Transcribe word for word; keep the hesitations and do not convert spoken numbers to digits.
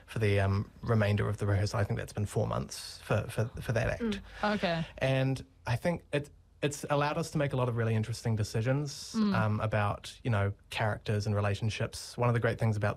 for the um, remainder of the rehearsal. I think that's been four months for, for, for that act. Mm. Okay. And I think it, it's allowed us to make a lot of really interesting decisions Mm. um, about, you know, characters and relationships. One of the great things about